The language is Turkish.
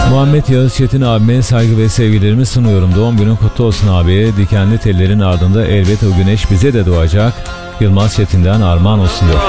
Muhammed Yağız Çetin abime saygı ve sevgilerimi sunuyorum. Doğum günün kutlu olsun abi. Dikenli tellerin ardında elbet o güneş bize de doğacak. Yılmaz Çetin'den armağan olsun diyor.